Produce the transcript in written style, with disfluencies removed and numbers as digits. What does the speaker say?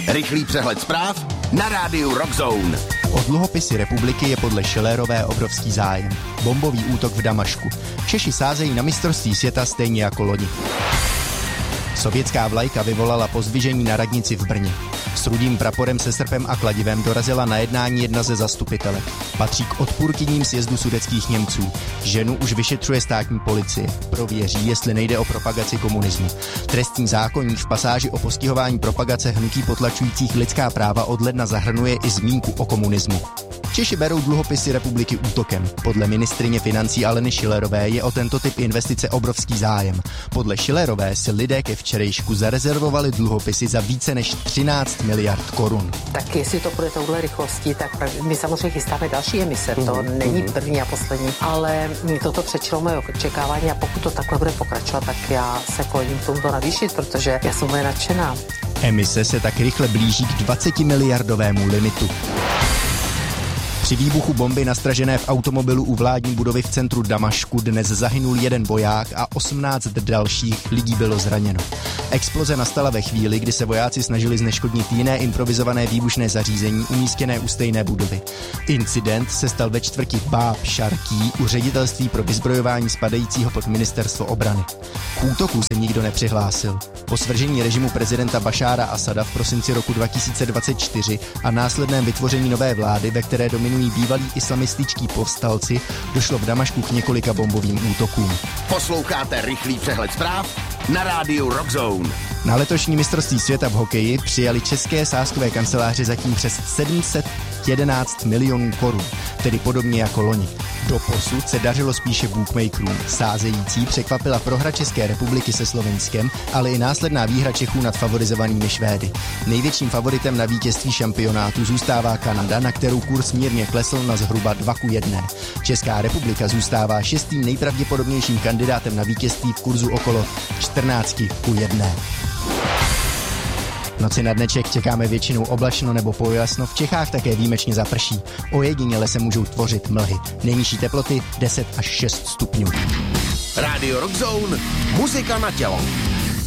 Rychlý přehled zpráv na rádiu Rock Zone. O dluhopisy republiky je podle Schillerové obrovský zájem. Bombový útok v Damašku. Češi sázejí na mistrovství světa stejně jako loni. Sovětská vlajka vyvolala pozdvižení na radnici v Brně. S rudým praporem se srpem a kladivem dorazila na jednání jedna ze zastupitelek. Patří k odpůrkyním sjezdu sudetských Němců. Ženu už vyšetřuje státní policie. Prověří, jestli nejde o propagaci komunismu. Trestní zákoník v pasáži o postihování propagace hnutí potlačujících lidská práva od ledna zahrnuje i zmínku o komunismu. Češi berou dluhopisy republiky útokem. Podle ministryně financí Aleny Schillerové je o tento typ investice obrovský zájem. Podle Schillerové si lidé ke včerejšku zarezervovali dluhopisy za více než 13 miliard korun. Tak jestli to bude touhle rychlostí, tak my samozřejmě chystáme další emise. To není první a poslední, ale toto přečilo moje očekávání a pokud to takhle bude pokračovat, tak já se kloním k tomuto navýšit, protože já jsem moje nadšená. Emise se tak rychle blíží k 20 miliardovému limitu. Při výbuchu bomby nastražené v automobilu u vládní budovy v centru Damašku dnes zahynul jeden voják a 18 dalších lidí bylo zraněno. Exploze nastala ve chvíli, kdy se vojáci snažili zneškodnit jiné improvizované výbušné zařízení umístěné u stejné budovy. Incident se stal ve čtvrti Báb Šarkí u ředitelství pro vyzbrojování spadajícího pod ministerstvo obrany. K útoku se nikdo nepřihlásil. Po svržení režimu prezidenta Bašára Asada v prosinci roku 2024 a následném vytvoření nové vlády, ve které dominují bývalí islamističtí povstalci, došlo v Damašku k několika bombovým útokům. Posloucháte rychlý přehled zpráv na rádiu Rock Zone. Na letošní mistrovství světa v hokeji přijali české sázkové kanceláře zatím přes 711 milionů korun, tedy podobně jako loni. Doposud se dařilo spíše bookmakerům. Sázející překvapila prohra České republiky se Slovinskem, ale i následná výhra Čechů nad favorizovanými Švédy. Největším favoritem na vítězství šampionátu zůstává Kanada, na kterou kurz mírně klesl na zhruba 2:1. Česká republika zůstává šestým nejpravděpodobnějším kandidátem na vítězství v kurzu okolo 14:1. Noci na dneček čekáme většinou oblačno nebo pojasno, v Čechách také výjimečně zaprší. Ojediněle se můžou tvořit mlhy. Nejnižší teploty 10 až 6 stupňů. Rádio Rock Zone, muzika na tělo.